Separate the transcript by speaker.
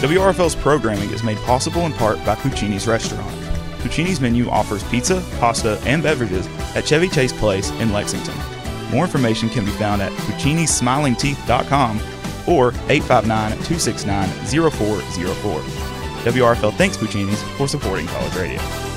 Speaker 1: WRFL's programming is made possible in part by Puccini's Restaurant. Puccini's menu offers pizza, pasta, and beverages at Chevy Chase Place in Lexington. More information can be found at puccinismilingteeth.com or 859-269-0404. WRFL thanks Puccini's for supporting College Radio.